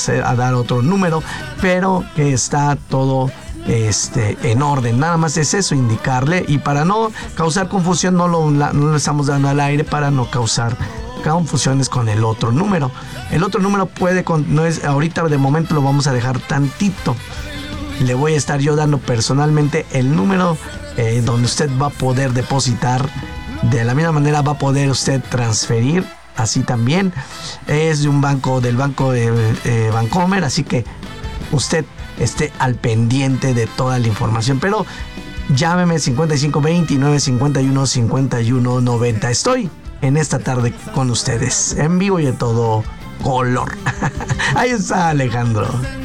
a dar otro número, pero que está todo en orden. Nada más es eso, indicarle, y para no causar confusión no lo estamos dando al aire para no causar confusiones con el otro número. El otro número no es ahorita, de momento lo vamos a dejar tantito. Le voy a estar yo dando personalmente el número donde usted va a poder depositar. De la misma manera va a poder usted transferir, así también. Es de un banco, del banco de Bancomer, así que usted esté al pendiente de toda la información. Pero llámeme 55 29 51 51 90. Estoy en esta tarde con ustedes, en vivo y en todo color. Ahí está Alejandro.